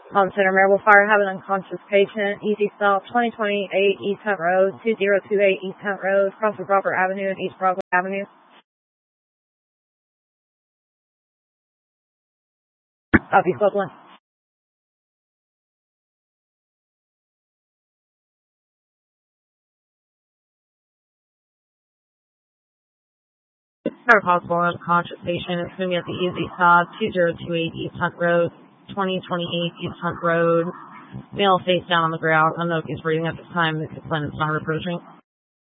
Center Marable Fire, have an unconscious patient. Easy stop, 2028 East Hunt Road, 2028 East Hunt Road, across the Broadway Avenue and East Broadway Avenue. Copy, Southland. Not possible unconscious patient. It's going to be at the Easy Stop, 2028 East Hunt Road, 2028 East Hunt Road. Male face down on the ground. Unknown is breathing at this time. The complainant is not approaching.